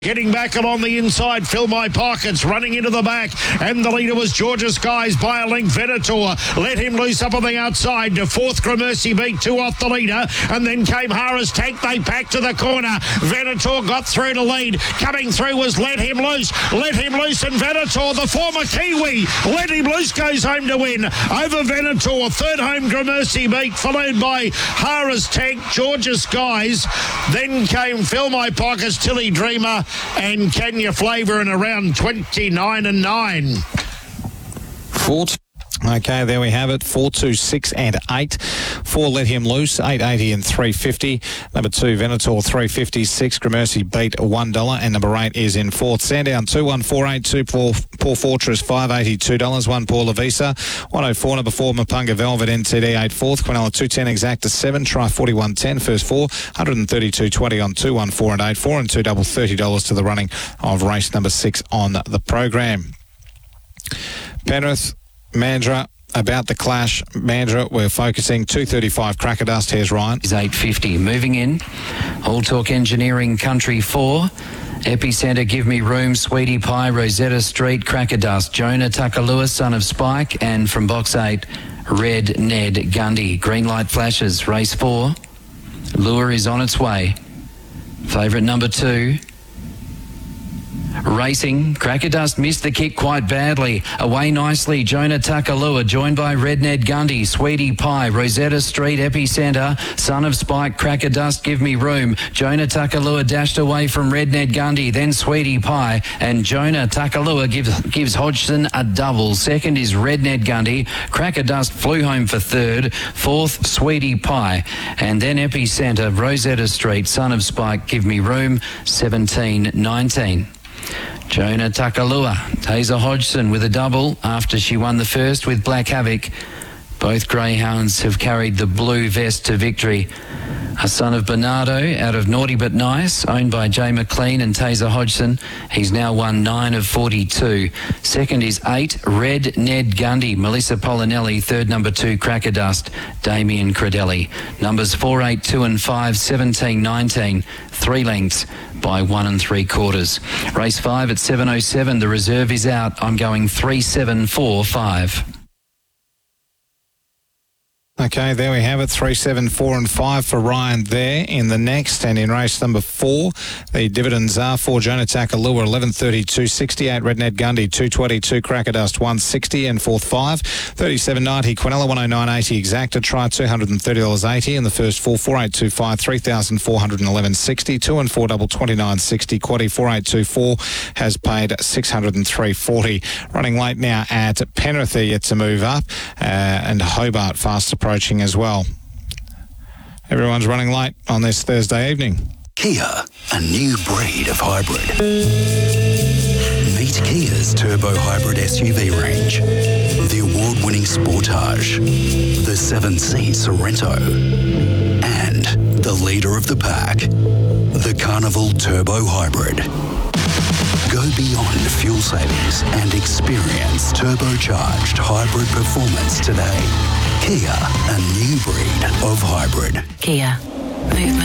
Getting back along the inside, Fill My Pockets running into the back, and the leader was Georgia Skies by a length. Venator let him loose up on the outside to fourth. Gramercy beat two off the leader, and then came Harris Tank. They packed to the corner. Venator got through to lead. Coming through was Let Him Loose, and Venator, the former Kiwi, Let Him Loose goes home to win over Venator. Third home Gramercy beat, followed by Harris Tank, Georgia Skies. Then came Fill My Pockets, Tilly Dreamer, and Kenya Flavour in around 29 and 9. Okay, there we have it. 4, 2, 6 and 8. 4, Let Him Loose, 8.80 and 3.50. Number 2, Venator, 3.56. Gramercy beat $1, and number 8 is in fourth. Sandown, 2-1-4-8. 2 Poor Fortress, $5.80, $2. 1 Paul Lavisa, 104. Number 4, Mapunga Velvet, NTD 8 fourth. Quinella 210 Exacta 7. Try 41.10. First 4, 132.20 on 2, 1, 4 and 8. 4 and 2 double, $30 to the running of race number 6 on the program. Penrith, Mandurah, about the clash. Mandurah, we're focusing 235 Cracker Dust. Here's Ryan. Is 8.50. Moving in. All Talk Engineering Country 4. Epicenter, Give Me Room, Sweetie Pie, Rosetta Street, Cracker Dust, Jonah Tukalua, Son of Spike, and from box 8, Red Ned Gundy. Green light flashes. Race 4. Lure is on its way. Favourite number 2. Racing, Cracker Dust missed the kick quite badly. Away nicely, Jonah Tukalua, joined by Red Ned Gundy, Sweetie Pie, Rosetta Street, Epicenter, Son of Spike, Cracker Dust, Give Me Room. Jonah Tukalua dashed away from Red Ned Gundy, then Sweetie Pie, and Jonah Tukalua gives Hodgson a double. Second is Red Ned Gundy. Cracker Dust flew home for third. Fourth, Sweetie Pie, and then Epicenter, Rosetta Street, Son of Spike, Give Me Room, 17.19. Jonah Tukalua, Taser Hodgson with a double after she won the first with Black Havoc. Both greyhounds have carried the blue vest to victory. A Son of Bernardo out of Naughty But Nice, owned by Jay McLean and Taser Hodgson. He's now won 9 of 42. Second is 8, Red Ned Gundy, Melissa Polinelli. Third, number 2, Cracker Dust, Damien Credelli. Numbers 4, 8, 2 and 5, 17, 19. 3 lengths by 1 3/4. Race 5 at 7.07. The reserve is out. I'm going 3, 7, 4, 5. Okay, there we have it. 3, 7, 4 and 5 for Ryan there in the next. And in race number 4, the dividends are for Jonah Tukalua, 11.30, 2.68. Red Ned Gundy, 2.22. Cracker Dust, 1.60. And fourth 5, 37.90. Quinella, 109.80. Exacta, try $230.80. In the first 4, 4.825, 3,411.60. 2 and 4 double, 29.60. Quaddy, 4.824 has paid 603.40. Running late now at Penrith, yet to move up, and Hobart fast approaching as well. Everyone's running late on this Thursday evening. Kia, a new breed of hybrid. Meet Kia's turbo hybrid SUV range. The award-winning Sportage, the 7-seat Sorento, and the leader of the pack, the Carnival Turbo Hybrid. Go beyond fuel savings and experience turbocharged hybrid performance today. Kia, a new breed of hybrid. Kia, movement.